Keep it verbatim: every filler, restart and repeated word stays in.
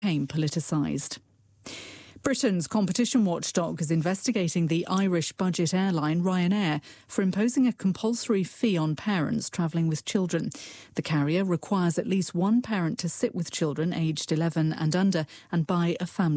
became politicised. Britain's competition watchdog is investigating the Irish budget airline Ryanair for imposing a compulsory fee on parents travelling with children. The carrier requires at least one parent to sit with children aged eleven and under and buy a family